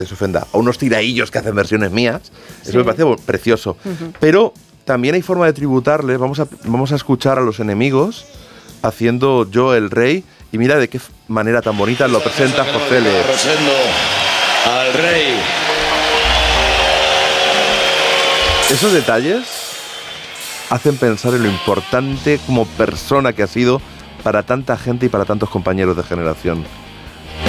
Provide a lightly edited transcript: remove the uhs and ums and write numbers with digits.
se ofenda, a unos tiraillos que hacen versiones mías. Eso me parece precioso. Pero también hay forma de tributarles. Vamos a escuchar a los Enemigos haciendo Yo el Rey. Y mira de qué manera tan bonita lo presenta José Le. Presento al rey. Esos detalles hacen pensar en lo importante como persona que ha sido para tanta gente y para tantos compañeros de generación.